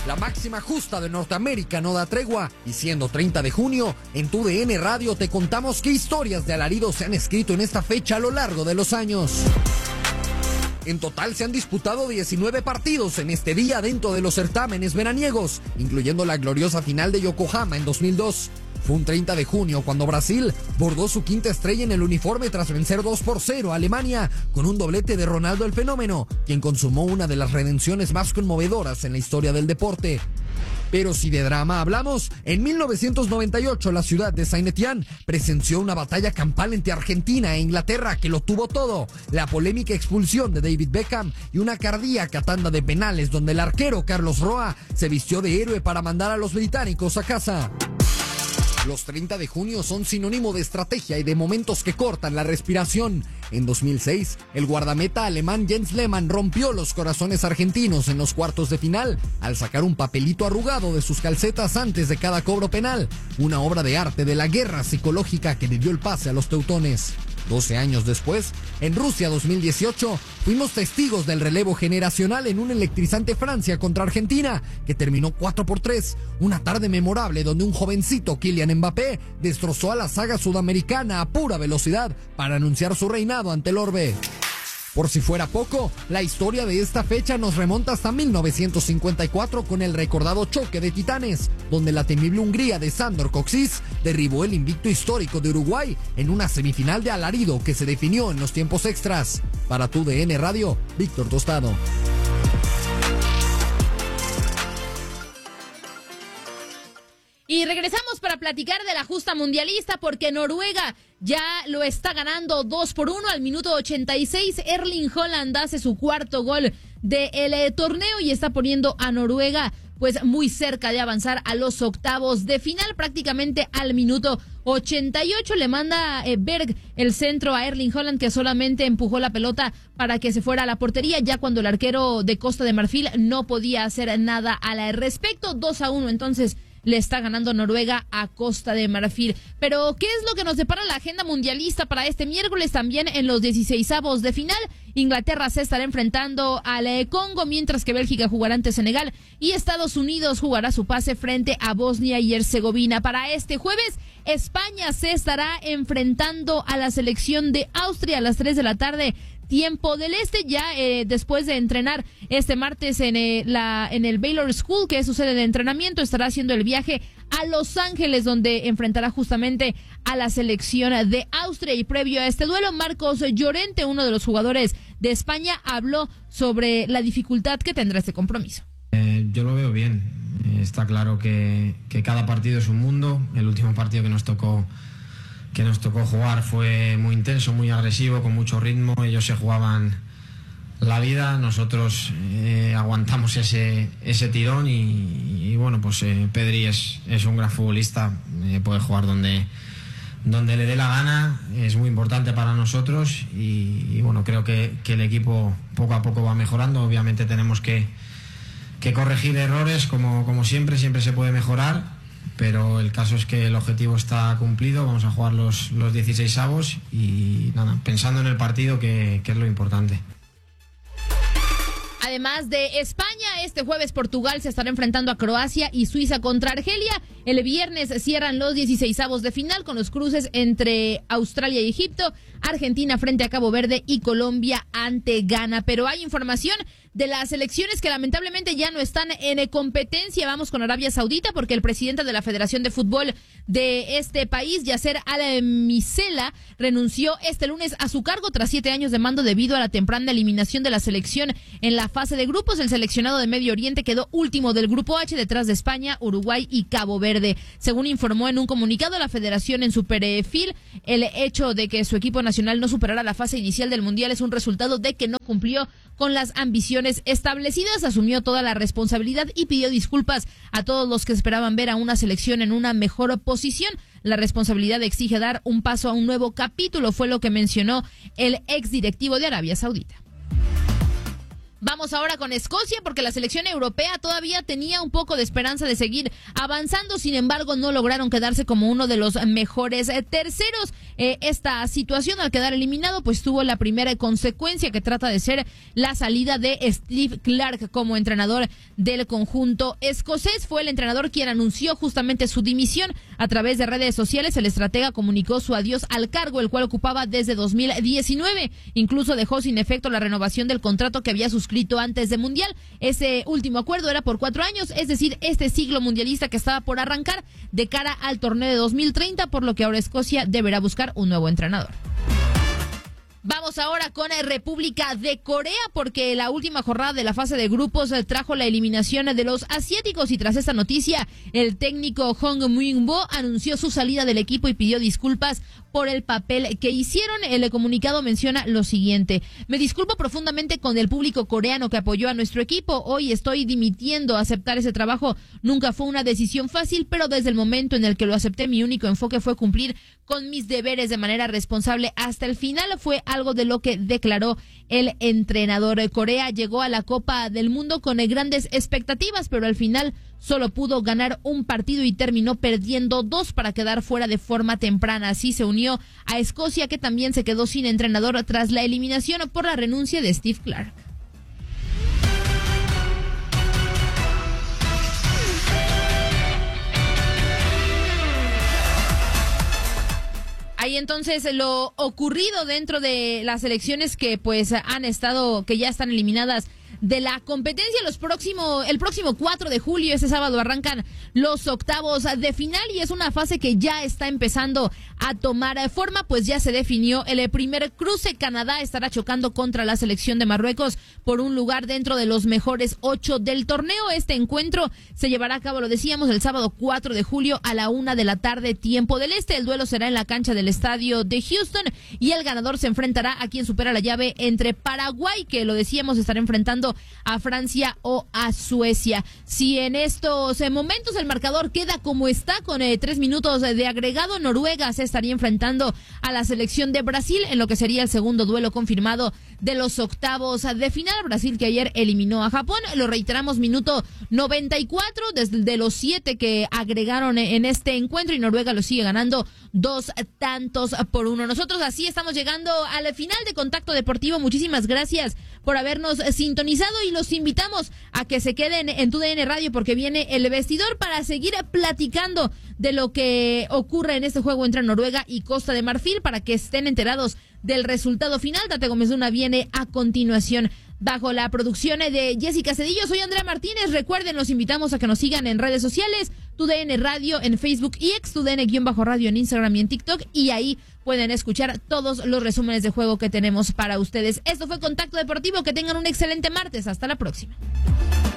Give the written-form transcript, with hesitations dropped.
La máxima justa de Norteamérica no da tregua y siendo 30 de junio, en tu DN Radio te contamos qué historias de alarido se han escrito en esta fecha a lo largo de los años. En total se han disputado 19 partidos en este día dentro de los certámenes veraniegos, incluyendo la gloriosa final de Yokohama en 2002. Fue un 30 de junio cuando Brasil bordó su quinta estrella en el uniforme tras vencer 2-0 a Alemania con un doblete de Ronaldo el Fenómeno, quien consumó una de las redenciones más conmovedoras en la historia del deporte. Pero si de drama hablamos, en 1998 la ciudad de Saint-Étienne presenció una batalla campal entre Argentina e Inglaterra que lo tuvo todo. La polémica expulsión de David Beckham y una cardíaca tanda de penales donde el arquero Carlos Roa se vistió de héroe para mandar a los británicos a casa. Los 30 de junio son sinónimo de estrategia y de momentos que cortan la respiración. En 2006, el guardameta alemán Jens Lehmann rompió los corazones argentinos en los cuartos de final al sacar un papelito arrugado de sus calcetas antes de cada cobro penal, una obra de arte de la guerra psicológica que le dio el pase a los teutones. 12 años después, en Rusia 2018, fuimos testigos del relevo generacional en un electrizante Francia contra Argentina, que terminó 4-3, una tarde memorable donde un jovencito Kylian Mbappé destrozó a la saga sudamericana a pura velocidad para anunciar su reinado ante el orbe. Por si fuera poco, la historia de esta fecha nos remonta hasta 1954 con el recordado choque de titanes, donde la temible Hungría de Sándor Kocsis derribó el invicto histórico de Uruguay en una semifinal de alarido que se definió en los tiempos extras. Para tu DN Radio, Víctor Tostado. Y regresamos para platicar de la justa mundialista porque Noruega ya lo está ganando 2-1 al minuto 86. Erling Haaland hace su cuarto gol del torneo y está poniendo a Noruega pues muy cerca de avanzar a los octavos de final. Prácticamente al minuto 88 le manda Berg el centro a Erling Haaland, que solamente empujó la pelota para que se fuera a la portería, ya cuando el arquero de Costa de Marfil no podía hacer nada al respecto. 2-1 entonces le está ganando Noruega a Costa de Marfil. Pero, ¿qué es lo que nos depara la agenda mundialista para este miércoles? También en los 16avos de final, Inglaterra se estará enfrentando al Congo, mientras que Bélgica jugará ante Senegal y Estados Unidos jugará su pase frente a Bosnia y Herzegovina. Para este jueves, España se estará enfrentando a la selección de Austria a las 3 de la tarde. Tiempo del este, ya después de entrenar este martes en el Baylor School, que es su sede de entrenamiento, estará haciendo el viaje a Los Ángeles, donde enfrentará justamente a la selección de Austria. Y previo a este duelo, Marcos Llorente, uno de los jugadores de España, habló sobre la dificultad que tendrá este compromiso. Yo lo veo bien. Está claro que cada partido es un mundo. El último partido que nos tocó jugar fue muy intenso, muy agresivo, con mucho ritmo. Ellos se jugaban la vida, nosotros aguantamos ese tirón y bueno, pues Pedri es un gran futbolista, puede jugar donde le dé la gana, es muy importante para nosotros y bueno, creo que el equipo poco a poco va mejorando. Obviamente tenemos que corregir errores, como siempre se puede mejorar, pero el caso es que el objetivo está cumplido. Vamos a jugar los 16avos y nada, pensando en el partido, que es lo importante. Además de España, este jueves Portugal se estará enfrentando a Croacia y Suiza contra Argelia. El viernes cierran los 16avos de final con los cruces entre Australia y Egipto, Argentina frente a Cabo Verde y Colombia ante Ghana. Pero hay información de las selecciones que lamentablemente ya no están en competencia. Vamos con Arabia Saudita porque el presidente de la Federación de Fútbol de este país, Yasser Al-Misela, renunció este lunes a su cargo tras 7 años de mando debido a la temprana eliminación de la selección en la fase de grupos. El seleccionado de Medio Oriente quedó último del grupo H detrás de España, Uruguay y Cabo Verde. Según informó en un comunicado la federación en su perfil, el hecho de que su equipo nacional no superara la fase inicial del Mundial es un resultado de que no cumplió con las ambiciones establecidas. Asumió toda la responsabilidad y pidió disculpas a todos los que esperaban ver a una selección en una mejor posición. La responsabilidad exige dar un paso a un nuevo capítulo, fue lo que mencionó el exdirectivo de Arabia Saudita. Vamos ahora con Escocia porque la selección europea todavía tenía un poco de esperanza de seguir avanzando, sin embargo no lograron quedarse como uno de los mejores terceros. esta situación al quedar eliminado, pues tuvo la primera consecuencia que trata de ser la salida de Steve Clarke como entrenador del conjunto escocés. Fue el entrenador quien anunció justamente su dimisión a través de redes sociales. El estratega comunicó su adiós al cargo, el cual ocupaba desde 2019. Incluso dejó sin efecto la renovación del contrato que había suscrito antes de Mundial. Ese último acuerdo era por 4 años, es decir, este siglo mundialista que estaba por arrancar de cara al torneo de 2030, por lo que ahora Escocia deberá buscar un nuevo entrenador. Vamos ahora con República de Corea, porque la última jornada de la fase de grupos trajo la eliminación de los asiáticos, y tras esta noticia, el técnico Hong Myung-bo anunció su salida del equipo y pidió disculpas por el papel que hicieron. El comunicado menciona lo siguiente: me disculpo profundamente con el público coreano que apoyó a nuestro equipo. Hoy estoy dimitiendo. Aceptar ese trabajo nunca fue una decisión fácil, pero desde el momento en el que lo acepté, mi único enfoque fue cumplir con mis deberes de manera responsable hasta el final. Fue algo de lo que declaró el entrenador. Corea llegó a la Copa del Mundo con grandes expectativas, pero al final solo pudo ganar un partido y terminó perdiendo 2 para quedar fuera de forma temprana. Así se unió a Escocia, que también se quedó sin entrenador tras la eliminación por la renuncia de Steve Clarke. Ahí entonces lo ocurrido dentro de las elecciones que pues que ya están eliminadas de la competencia. El próximo 4 de julio, ese sábado, arrancan los octavos de final, y es una fase que ya está empezando a tomar forma, pues ya se definió el primer cruce. Canadá estará chocando contra la selección de Marruecos por un lugar dentro de los mejores 8 del torneo. Este encuentro se llevará a cabo, lo decíamos, el sábado 4 de julio a la 1 de la tarde, tiempo del este. El duelo será en la cancha del estadio de Houston, y el ganador se enfrentará a quien supera la llave entre Paraguay, que lo decíamos, estará enfrentando a Francia o a Suecia. Si en estos momentos el marcador queda como está, con 3 minutos de agregado, Noruega se estaría enfrentando a la selección de Brasil en lo que sería el segundo duelo confirmado de los octavos de final. Brasil, que ayer eliminó a Japón, lo reiteramos, minuto 94 desde los 7 que agregaron en este encuentro, y Noruega lo sigue ganando 2-1. Nosotros así estamos llegando al final de Contacto Deportivo. Muchísimas gracias por habernos sintonizado, y los invitamos a que se queden en TUDN Radio, porque viene El Vestidor para seguir platicando de lo que ocurre en este juego entre Noruega y Costa de Marfil, para que estén enterados del resultado final. Tate Gómez Luna viene a continuación, bajo la producción de Jessica Cedillo. Soy Andrea Martínez. Recuerden, los invitamos a que nos sigan en redes sociales, TUDN Radio en Facebook y X, TUDN-radio en Instagram y en TikTok, y ahí pueden escuchar todos los resúmenes de juego que tenemos para ustedes. Esto fue Contacto Deportivo. Que tengan un excelente martes. Hasta la próxima.